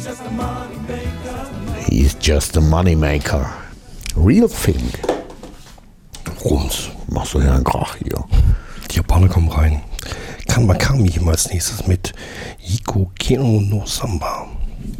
He's just a moneymaker. Real thing. Rums. Machst du ja einen Krach hier. Die Japaner kommen rein. Kanmakami als nächstes mit Iko Keno no Samba.